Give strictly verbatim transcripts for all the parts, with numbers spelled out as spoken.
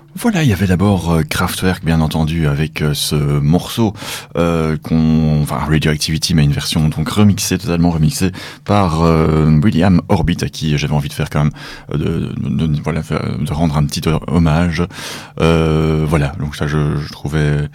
Voilà, il y avait d'abord euh, Kraftwerk, bien entendu, avec euh, ce morceau euh, qu'on, enfin Radioactivity, mais une version donc remixée, totalement remixée par euh, William Orbit, à qui j'avais envie de faire quand même euh, de, de, de- voilà, de rendre un petit hommage. Euh, voilà, donc ça, je, je trouvais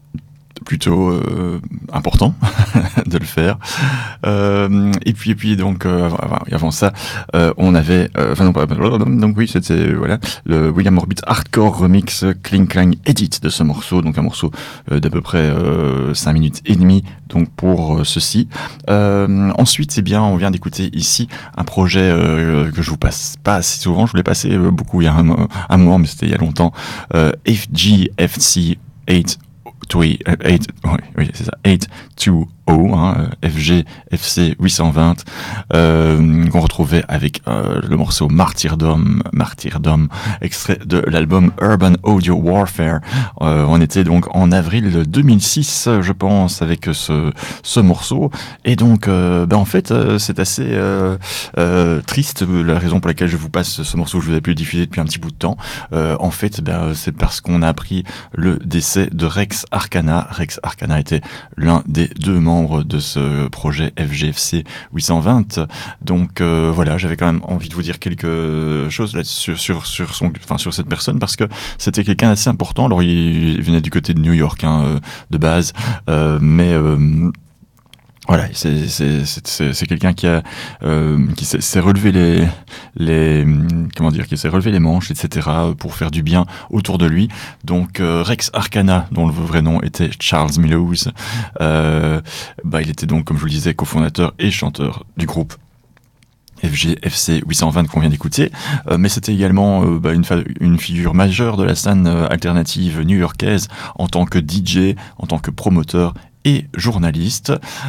plutôt euh, important de le faire. Euh, et puis et puis donc euh, avant, avant ça, euh, on avait, euh, enfin non pas, donc oui c'était voilà le William Orbit Hardcore Remix Kling Klang Edit de ce morceau, donc un morceau euh, d'à peu près euh, cinq minutes et demie donc pour euh, ceci. Euh, ensuite c'est bien, on vient d'écouter ici un projet euh, que je vous passe pas assez souvent, je vous l'ai passé euh, beaucoup il y a un, un moment, mais c'était il y a longtemps. euh, F G F C huit oui, huit, oui, oui, c'est ça, huit deux zéro, hein, F G F C huit cent vingt, euh, qu'on retrouvait avec euh, le morceau Martyrdom, Martyrdom, extrait de l'album Urban Audio Warfare. Euh, on était donc en avril deux mille six, je pense, avec ce, ce morceau. Et donc, euh, ben en fait, euh, c'est assez euh, euh, triste, la raison pour laquelle je vous passe ce morceau que je vous avais plus diffusé depuis un petit bout de temps. Euh, en fait, ben, c'est parce qu'on a appris le décès de Rex Arcana. Rex Arcana était l'un des deux membres de ce projet F G F C huit cent vingt. Donc euh, voilà, j'avais quand même envie de vous dire quelque chose là sur sur sur son, enfin sur cette personne, parce que c'était quelqu'un d'assez important. Alors il, il venait du côté de New York, hein, de base, euh, mais euh, voilà, c'est c'est c'est c'est quelqu'un qui a euh, qui s'est, s'est relevé les les comment dire, qui s'est relevé les manches, et cetera pour faire du bien autour de lui. Donc euh, Rex Arcana, dont le vrai nom était Charles Millows, euh, bah il était donc, comme je vous le disais, cofondateur et chanteur du groupe F G F C huit cent vingt qu'on vient d'écouter, euh, mais c'était également euh, bah, une, fa- une figure majeure de la scène euh, alternative new-yorkaise en tant que D J, en tant que promoteur et journaliste.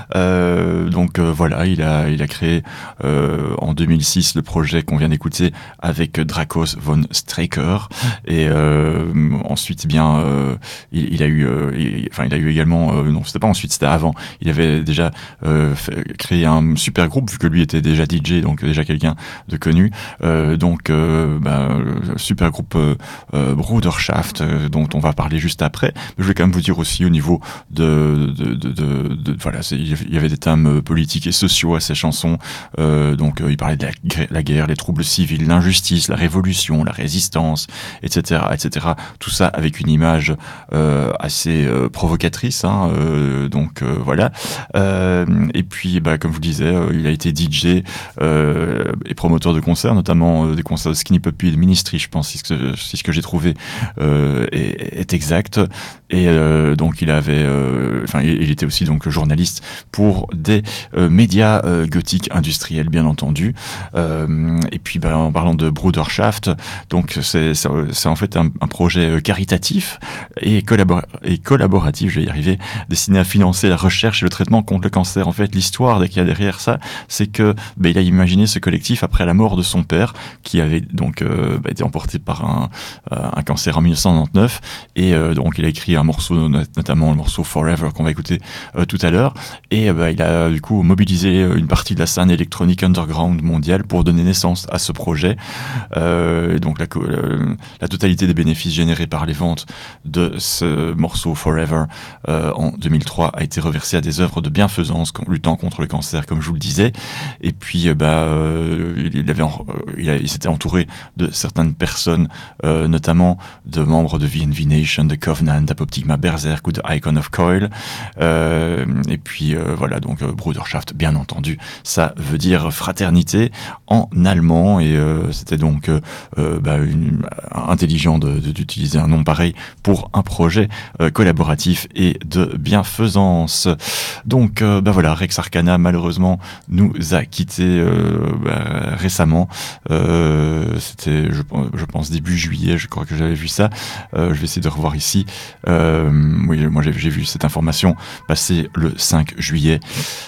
Euh, donc euh, voilà, il a il a créé euh, en deux mille six le projet qu'on vient d'écouter avec Dracos von Straker, et euh, ensuite eh bien euh, il, il a eu euh, il, enfin il a eu également euh, non c'était pas ensuite, c'était avant, il avait déjà euh, fait, créé un super groupe, vu que lui était déjà D J, donc déjà quelqu'un de connu. Euh, donc euh, bah, super groupe euh, euh, Bruderschaft, euh, dont on va parler juste après. Mais je vais quand même vous dire aussi au niveau de, de de, de, de voilà, c'est, il y avait des thèmes politiques et sociaux à ces chansons. Euh, donc euh, il parlait de la, la guerre, les troubles civils, l'injustice, la révolution, la résistance, et cetera, et cetera. Tout ça avec une image euh, assez euh, provocatrice, hein, euh, donc euh, voilà. Euh, et puis, bah, comme je vous le disais, euh, il a été D J euh, et promoteur de concerts, notamment euh, des concerts de Skinny Puppy et de Ministry, je pense, si ce que, si ce que j'ai trouvé euh, est, est exact. Et euh, donc il avait, enfin, euh, il, il était aussi donc journaliste pour des euh, médias euh, gothiques industriels, bien entendu. Euh, et puis, bah, en parlant de Bruderschaft, donc c'est, c'est, c'est en fait un, un projet caritatif et, collabor- et collaboratif, je vais y arriver, destiné à financer la recherche et le traitement contre le cancer. En fait, l'histoire qu'il y a derrière ça, c'est que bah, il a imaginé ce collectif après la mort de son père, qui avait donc euh, bah, été emporté par un, euh, un cancer en dix-neuf cent quatre-vingt-dix-neuf, et euh, donc il a écrit un morceau, notamment le morceau Forever qu'on va écouter euh, tout à l'heure, et euh, bah, il a du coup mobilisé une partie de la scène électronique underground mondiale pour donner naissance à ce projet. Euh, donc la, euh, la totalité des bénéfices générés par les ventes de ce morceau Forever euh, en deux mille trois a été reversé à des œuvres de bienfaisance luttant contre le cancer, comme je vous le disais. Et puis, bah, euh, il avait, il, a, il s'était entouré de certaines personnes, euh, notamment de membres de V N V Nation, de Covenant, d'Apoptygma Berserk ou de Icon of Coil. Euh, et puis, euh, voilà, donc euh, Bruderschaft, bien entendu, ça veut dire fraternité en allemand. Et euh, c'était donc euh, bah, une, intelligent de, de, d'utiliser un nom pareil pour un projet euh, collaboratif et de bienfaisance. Donc, euh, bah voilà, Rex Arcana malheureusement nous a quittés euh, bah, récemment. Euh, c'était, je, je pense, début juillet, je crois que j'avais vu ça. Euh, je vais essayer de revoir ici. Euh, oui, moi j'ai, j'ai vu cette information passer le cinq juillet.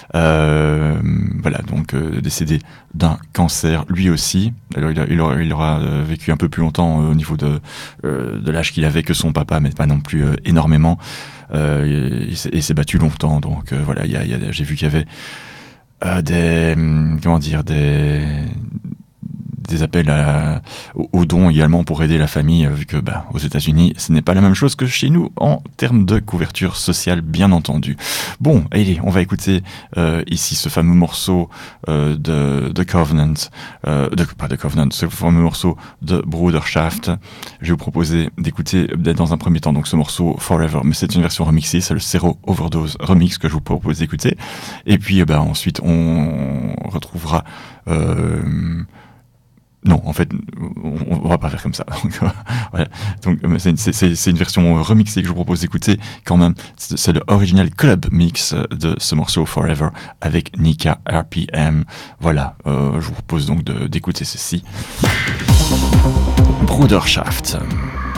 Euh, voilà, donc euh, décédé d'un cancer, lui aussi. Alors, il, a, il, aura, il aura vécu un peu plus longtemps euh, au niveau de, euh, de l'âge qu'il avait que son papa, mais pas non plus euh, énormément. Euh, il, s'est, il s'est battu longtemps, donc euh, voilà, il y a, il y a, j'ai vu qu'il y avait euh, des, comment dire, des des appels à, aux, aux dons également pour aider la famille, vu que bah, aux États-Unis, ce n'est pas la même chose que chez nous en termes de couverture sociale, bien entendu. Bon, allez, on va écouter euh, ici ce fameux morceau euh, de, de Covenant, euh, de, pas de Covenant, ce fameux morceau de Bruderschaft. Je vais vous proposer d'écouter dans un premier temps donc ce morceau Forever, mais c'est une version remixée, c'est le Zero Overdose remix que je vous propose d'écouter. Et puis bah, ensuite on retrouvera euh, non, en fait, on, on va pas faire comme ça. Donc, voilà. Donc c'est, c'est, c'est une version remixée que je vous propose d'écouter quand même. C'est, c'est le original club mix de ce morceau Forever avec Nika R P M. Voilà, euh, je vous propose donc de, d'écouter ceci. Bruderschaft.